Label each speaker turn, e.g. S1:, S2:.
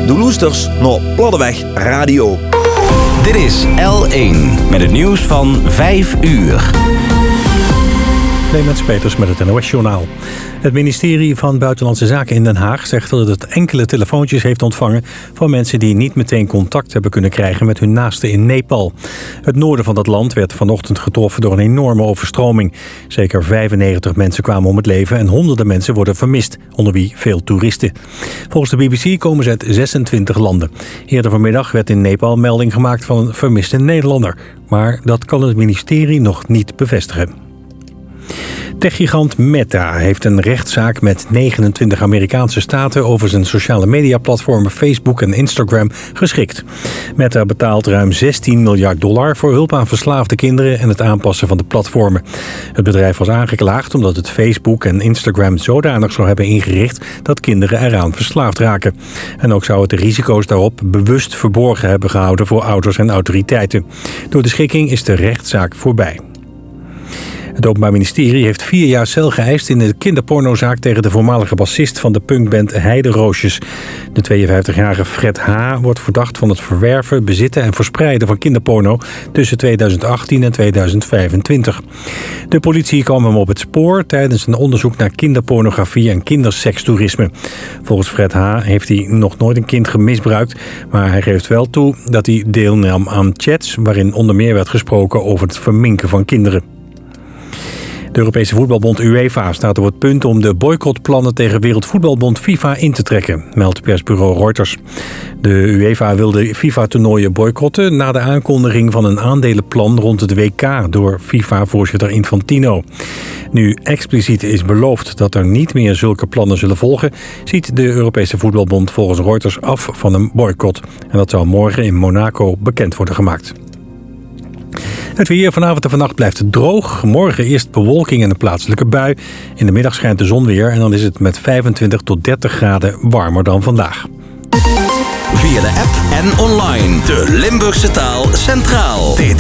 S1: de Loesters naar Platteweg Radio.
S2: Dit is L1 met het nieuws van 5 uur.
S3: Clemens Peters met het NOS-journaal. Het ministerie van Buitenlandse Zaken in Den Haag zegt dat het enkele telefoontjes heeft ontvangen van mensen die niet meteen contact hebben kunnen krijgen met hun naasten in Nepal. Het noorden van dat land werd vanochtend getroffen door een enorme overstroming. Zeker 95 mensen kwamen om het leven en honderden mensen worden vermist, onder wie veel toeristen. Volgens de BBC komen ze uit 26 landen. Eerder vanmiddag werd in Nepal melding gemaakt van een vermiste Nederlander. Maar dat kan het ministerie nog niet bevestigen. Techgigant Meta heeft een rechtszaak met 29 Amerikaanse staten over zijn sociale mediaplatformen Facebook en Instagram geschikt. Meta betaalt ruim $16 miljard voor hulp aan verslaafde kinderen en het aanpassen van de platformen. Het bedrijf was aangeklaagd omdat het Facebook en Instagram zodanig zou hebben ingericht dat kinderen eraan verslaafd raken. En ook zou het de risico's daarop bewust verborgen hebben gehouden voor ouders en autoriteiten. Door de schikking is de rechtszaak voorbij. Het Openbaar Ministerie heeft 4 jaar cel geëist in de kinderpornozaak tegen de voormalige bassist van de punkband Heideroosjes. De 52-jarige Fred H. wordt verdacht van het verwerven, bezitten en verspreiden van kinderporno tussen 2018 en 2025. De politie kwam hem op het spoor tijdens een onderzoek naar kinderpornografie en kindersekstoerisme. Volgens Fred H. heeft hij nog nooit een kind gemisbruikt, maar hij geeft wel toe dat hij deelnam aan chats waarin onder meer werd gesproken over het verminken van kinderen. De Europese voetbalbond UEFA staat op het punt om de boycottplannen tegen Wereldvoetbalbond FIFA in te trekken, meldt persbureau Reuters. De UEFA wil de FIFA-toernooien boycotten na de aankondiging van een aandelenplan rond het WK door FIFA-voorzitter Infantino. Nu expliciet is beloofd dat er niet meer zulke plannen zullen volgen, ziet de Europese voetbalbond volgens Reuters af van een boycott. En dat zou morgen in Monaco bekend worden gemaakt. Het weer vanavond en vannacht blijft het droog. Morgen eerst bewolking en een plaatselijke bui. In de middag schijnt de zon weer en dan is het met 25 tot 30 graden warmer dan vandaag.
S2: Via de app en online. De Limburgse taal centraal. Dit